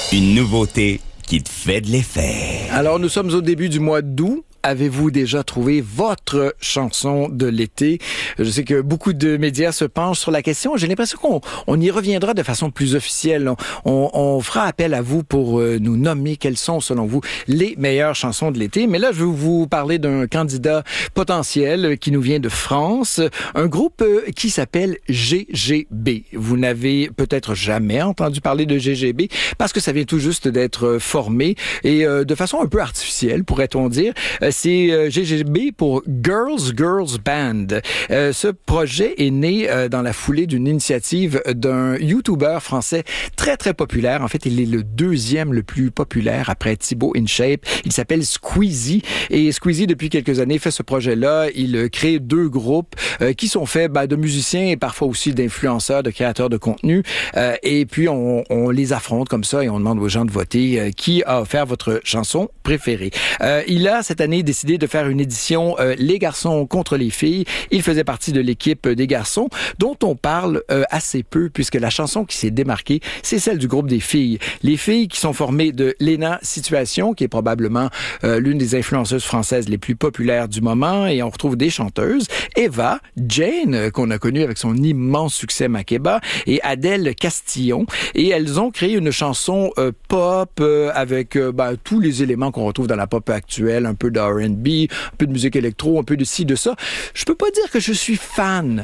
Une nouveauté qui te fait de l'effet. Alors, nous sommes au début du mois d'août. Avez-vous déjà trouvé votre chanson de l'été? Je sais que beaucoup de médias se penchent sur la question. J'ai l'impression qu'on y reviendra de façon plus officielle. On fera appel à vous pour nous nommer quelles sont, selon vous, les meilleures chansons de l'été. Mais là, je vais vous parler d'un candidat potentiel qui nous vient de France. Un groupe qui s'appelle GGB. Vous n'avez peut-être jamais entendu parler de GGB parce que ça vient tout juste d'être formé et de façon un peu artificielle, pourrait-on dire. C'est GGB pour Girls Band. Ce projet est né dans la foulée d'une initiative d'un YouTuber français très, très populaire. En fait, il est le deuxième le plus populaire après Thibaut InShape. Il s'appelle Squeezie. Et Squeezie, depuis quelques années, fait ce projet-là. Il crée deux groupes qui sont faits de musiciens et parfois aussi d'influenceurs, de créateurs de contenu. Et puis, on les affronte comme ça et on demande aux gens de voter qui a offert votre chanson préférée. Il a, cette année, décidé de faire une édition Les garçons contre les filles. Il faisait partie de l'équipe des garçons dont on parle assez peu puisque la chanson qui s'est démarquée, c'est celle du groupe des filles. Les filles qui sont formées de Léna Situation, qui est probablement l'une des influenceuses françaises les plus populaires du moment, et on retrouve des chanteuses, Eva, Jane, qu'on a connue avec son immense succès Makeba, et Adèle Castillon. Et elles ont créé une chanson pop avec tous les éléments qu'on retrouve dans la pop actuelle, un peu de R&B, un peu de musique électro, un peu de ci, de ça. Je peux pas dire que je suis fan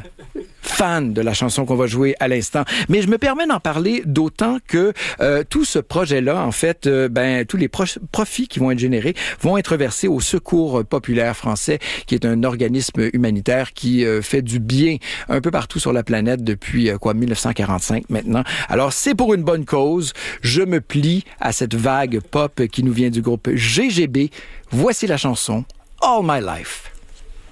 de la chanson qu'on va jouer à l'instant, mais je me permets d'en parler d'autant que tout ce projet-là, en fait, tous les profits qui vont être générés vont être versés au Secours populaire français, qui est un organisme humanitaire qui fait du bien un peu partout sur la planète depuis 1945 maintenant. Alors, c'est pour une bonne cause. Je me plie à cette vague pop qui nous vient du groupe GGB. Voici la chanson All My Life.